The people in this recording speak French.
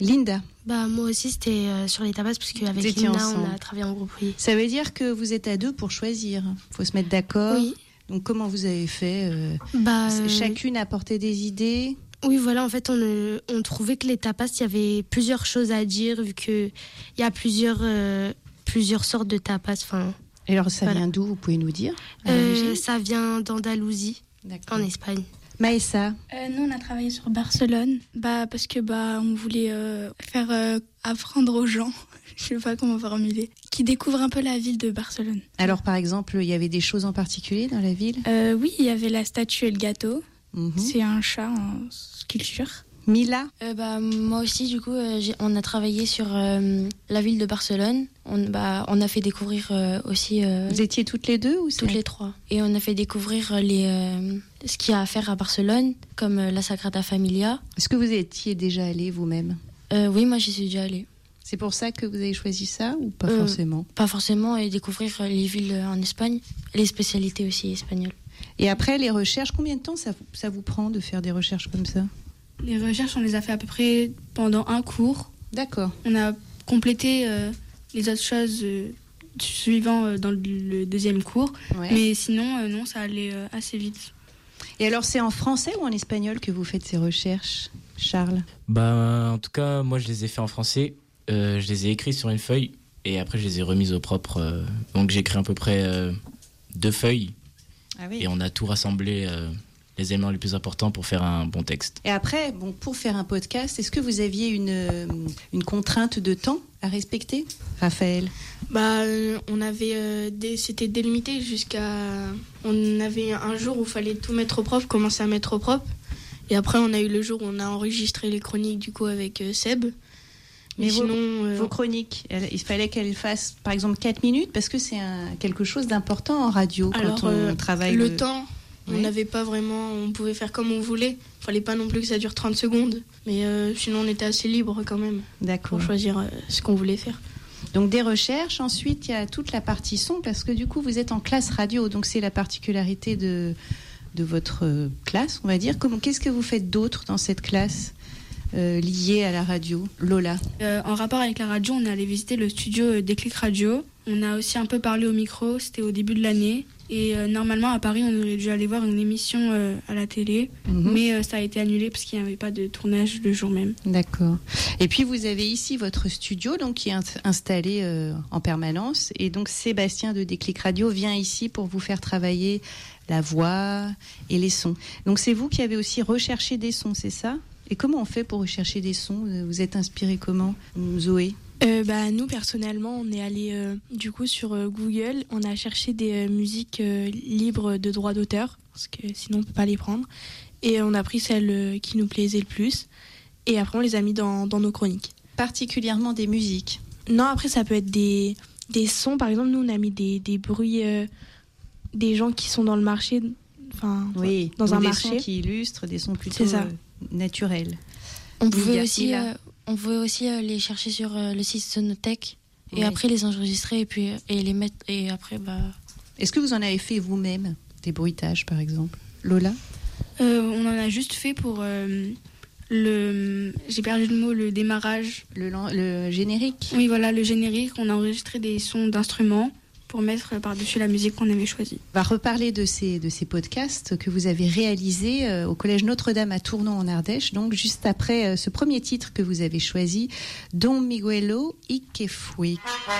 Linda. Moi aussi, c'était sur les tapas, parce qu'avec Linda, on a travaillé en groupe. Oui. Ça veut dire que vous êtes à deux pour choisir. Il faut se mettre d'accord. Oui. Donc, comment vous avez fait Chacune a apporté des idées. Oui, voilà, en fait, on trouvait que les tapas, il y avait plusieurs choses à dire, vu qu'il y a plusieurs sortes de tapas. Et alors, ça vient d'où, vous pouvez nous dire Ça vient d'Andalousie, en Espagne. Maëssa. Nous, on a travaillé sur Barcelone, parce que on voulait faire apprendre aux gens, je sais pas comment formuler, qui découvrent un peu la ville de Barcelone. Alors, par exemple, il y avait des choses en particulier dans la ville Oui, il y avait la statue et le gâteau. C'est un chat en sculpture. Mila. Moi aussi, du coup, on a travaillé sur la ville de Barcelone. On a fait découvrir aussi... Vous étiez toutes les deux ou Toutes les trois. Et on a fait découvrir ce qu'il y a à faire à Barcelone, comme la Sagrada Familia. Est-ce que vous étiez déjà allée vous-même Oui, moi j'y suis déjà allée. C'est pour ça que vous avez choisi ça ou pas forcément Pas forcément, et découvrir les villes en Espagne, les spécialités aussi espagnoles. Et après, les recherches, combien de temps ça vous prend de faire des recherches comme ça ? Les recherches, on les a fait à peu près pendant un cours. D'accord. On a complété les autres choses suivant dans le deuxième cours. Ouais. Mais sinon, non, ça allait assez vite. Et alors, c'est en français ou en espagnol que vous faites ces recherches, Charles ? En tout cas, moi, je les ai fait en français. Je les ai écrits sur une feuille et après, je les ai remises au propre. Donc, j'ai écrit à peu près 2 feuilles. Ah oui. Et on a tout rassemblé... les éléments les plus importants pour faire un bon texte. Et après, pour faire un podcast, est-ce que vous aviez une contrainte de temps à respecter, Raphaël ? On avait c'était délimité on avait un jour où il fallait tout mettre au propre, commencer à mettre au propre. Et après, on a eu le jour où on a enregistré les chroniques du coup avec Seb. Mais sinon, vos chroniques, il fallait qu'elles fassent par exemple 4 minutes parce que c'est quelque chose d'important en radio quand on travaille. Le temps. On n'avait pas vraiment, on pouvait faire comme on voulait. Il fallait pas non plus que ça dure 30 secondes. Mais sinon, on était assez libre quand même. D'accord. Pour choisir ce qu'on voulait faire. Donc des recherches. Ensuite, il y a toute la partie son parce que du coup, vous êtes en classe radio. Donc c'est la particularité de votre classe, on va dire. Qu'est-ce que vous faites d'autre dans cette classe liée à la radio, Lola ? En rapport avec la radio, on est allé visiter le studio Déclic Radio. On a aussi un peu parlé au micro. C'était au début de l'année. Et normalement, à Paris, on aurait dû aller voir une émission à la télé. Mais ça a été annulé parce qu'il n'y avait pas de tournage le jour même. D'accord. Et puis, vous avez ici votre studio donc, qui est installé en permanence. Et donc, Sébastien de Déclic Radio vient ici pour vous faire travailler la voix et les sons. Donc, c'est vous qui avez aussi recherché des sons, c'est ça ? Et comment on fait pour rechercher des sons ? Vous êtes inspiré comment, Zoé ? Nous personnellement on est allé du coup sur Google, on a cherché des musiques libres de droit d'auteur parce que sinon on peut pas les prendre et on a pris celles qui nous plaisaient le plus et après on les a mis dans nos chroniques. Particulièrement des musiques ? Non, après ça peut être des sons, par exemple nous on a mis des bruits des gens qui sont dans le marché, dans un marché. Des sons qui illustrent, des sons plutôt naturels. On pouvait aussi les chercher sur le site Sonotech et après les enregistrer et les mettre et après Est-ce que vous en avez fait vous-même des bruitages par exemple, Lola ? On en a juste fait pour j'ai perdu le mot, le démarrage. Le générique ? Oui, voilà, le générique. On a enregistré des sons d'instruments pour mettre par-dessus la musique qu'on avait choisie. On va reparler de ces podcasts que vous avez réalisés au Collège Notre-Dame à Tournon en Ardèche, donc juste après ce premier titre que vous avez choisi, Don Miguelo y que fui.